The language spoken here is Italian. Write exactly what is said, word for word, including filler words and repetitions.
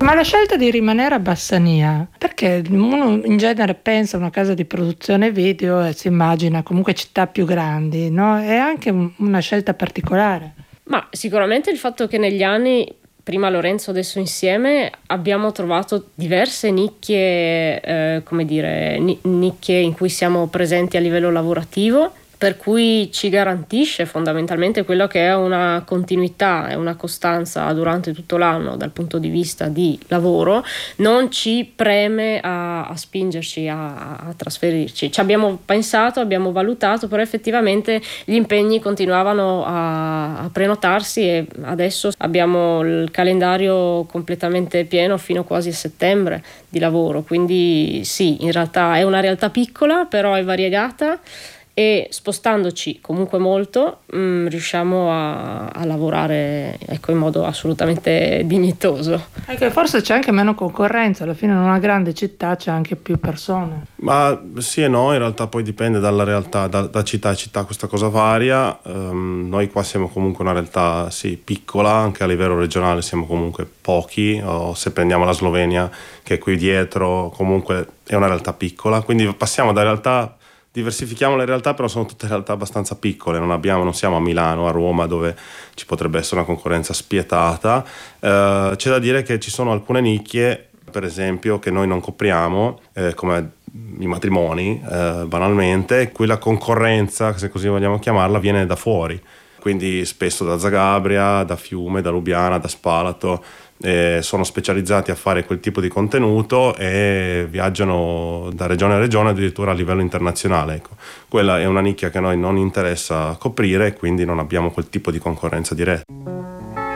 Ma la scelta di rimanere a Bassania, perché uno in genere pensa a una casa di produzione video e si immagina comunque città più grandi, no? È anche un- una scelta particolare. Ma sicuramente il fatto che negli anni, prima Lorenzo, adesso insieme, abbiamo trovato diverse nicchie, eh, come dire, ni- nicchie in cui siamo presenti a livello lavorativo, per cui ci garantisce fondamentalmente quello che è una continuità e una costanza durante tutto l'anno dal punto di vista di lavoro, non ci preme a, a spingerci a, a trasferirci. Ci abbiamo pensato, abbiamo valutato, però effettivamente gli impegni continuavano a, a prenotarsi e adesso abbiamo il calendario completamente pieno fino quasi a settembre di lavoro, quindi sì, in realtà è una realtà piccola, però è variegata e spostandoci comunque molto mh, riusciamo a, a lavorare, ecco, in modo assolutamente dignitoso. Perché forse c'è anche meno concorrenza, alla fine in una grande città c'è anche più persone. Ma sì e no, in realtà poi dipende dalla realtà, da, da città a città questa cosa varia. Ehm, noi qua siamo comunque una realtà sì piccola, anche a livello regionale siamo comunque pochi, o se prendiamo la Slovenia che è qui dietro comunque è una realtà piccola, quindi passiamo da realtà, diversifichiamo le realtà, però sono tutte realtà abbastanza piccole, non abbiamo, non siamo a Milano, a Roma dove ci potrebbe essere una concorrenza spietata. Eh, c'è da dire che ci sono alcune nicchie, per esempio, che noi non copriamo, eh, come i matrimoni, eh, banalmente, qui la concorrenza, se così vogliamo chiamarla, viene da fuori, quindi spesso da Zagabria, da Fiume, da Lubiana, da Spalato. Eh, sono specializzati a fare quel tipo di contenuto e viaggiano da regione a regione, addirittura a livello internazionale. Ecco. Quella è una nicchia che a noi non interessa coprire, quindi non abbiamo quel tipo di concorrenza diretta.